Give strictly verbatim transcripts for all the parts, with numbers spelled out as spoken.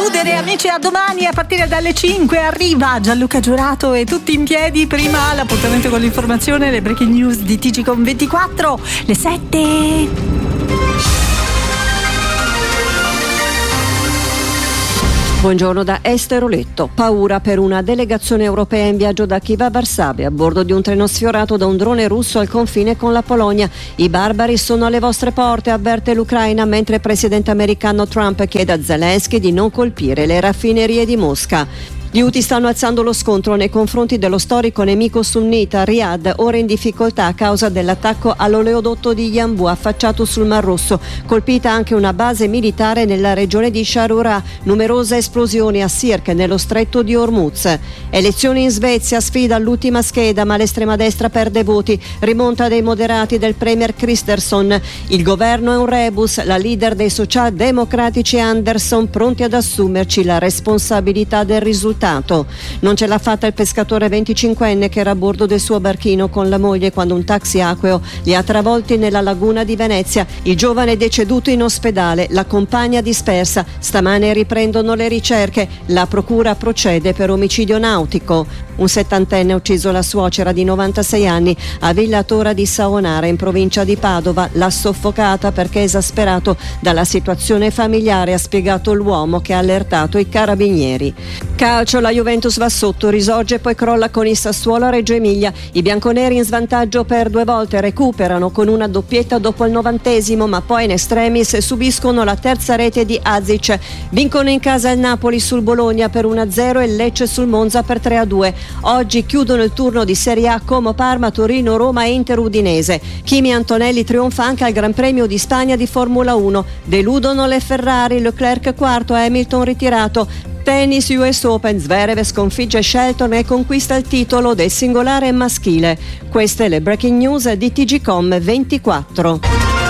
chiudere, amici. A domani a partire dalle cinque arriva Gianluca Giurato e tutti in piedi. Prima l'appuntamento con l'informazione, le breaking news di T G Com ventiquattro, le sette. Buongiorno da Esther Oletto. Paura per una delegazione europea in viaggio da Kiev a Varsavia a bordo di un treno sfiorato da un drone russo al confine con la Polonia. I barbari sono alle vostre porte, avverte l'Ucraina, mentre il presidente americano Trump chiede a Zelensky di non colpire le raffinerie di Mosca. Gli Houthi stanno alzando lo scontro nei confronti dello storico nemico sunnita Riyadh, ora in difficoltà a causa dell'attacco all'oleodotto di Yanbu affacciato sul Mar Rosso. Colpita anche una base militare nella regione di Sharura, numerose esplosioni a Sirte nello stretto di Hormuz. Elezioni in Svezia, sfida all'ultima scheda, ma l'estrema destra perde voti, rimonta dei moderati del premier Kristersson. Il governo è un rebus, la leader dei socialdemocratici Anderson pronti ad assumerci la responsabilità del risultato. Non ce l'ha fatta il pescatore venticinquenne che era a bordo del suo barchino con la moglie quando un taxi acqueo li ha travolti nella laguna di Venezia. Il giovane è deceduto in ospedale, la compagna dispersa. Stamane riprendono le ricerche. La procura procede per omicidio nautico. Un settantenne ha ucciso la suocera di novantasei anni a Villa Tora di Saonara in provincia di Padova. L'ha soffocata perché esasperato dalla situazione familiare, ha spiegato l'uomo che ha allertato i carabinieri. Calcio, la Juventus va sotto, risorge e poi crolla con il Sassuolo a Reggio Emilia. I bianconeri in svantaggio per due volte recuperano con una doppietta dopo il novantesimo, ma poi in extremis subiscono la terza rete di Azic. Vincono in casa il Napoli sul Bologna per uno a zero e il Lecce sul Monza per tre a due. Oggi chiudono il turno di Serie A Como, Parma, Torino, Roma e Inter Udinese. Kimi Antonelli trionfa anche al Gran Premio di Spagna di Formula uno. Deludono le Ferrari, Leclerc quarto, Hamilton ritirato. Tennis U S Open, Zverev sconfigge Shelton e conquista il titolo del singolare maschile. Queste le breaking news di T G Com ventiquattro.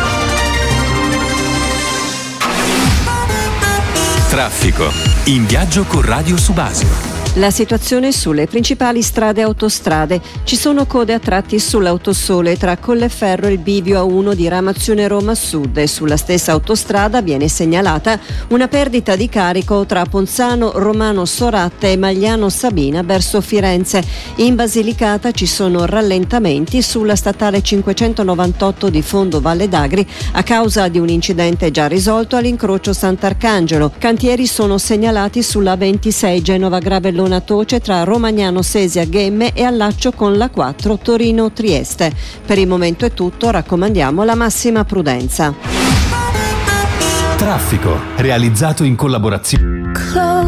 Traffico. In viaggio con Radio Subasio. La situazione sulle principali strade e autostrade. Ci sono code a tratti sull'autosole tra Colleferro e il bivio A uno di Ramazione Roma Sud e sulla stessa autostrada viene segnalata una perdita di carico tra Ponzano Romano Soratte e Magliano Sabina verso Firenze. In Basilicata ci sono rallentamenti sulla statale cinquecentonovantotto di Fondo Valle d'Agri a causa di un incidente già risolto all'incrocio Sant'Arcangelo. Cantieri sono segnalati sulla ventisei Genova Gravellona Toce tra Romagnano Sesia Ghemme e allaccio con la quattro Torino Trieste. Per il momento è tutto, raccomandiamo la massima prudenza. Traffico, realizzato in collaborazione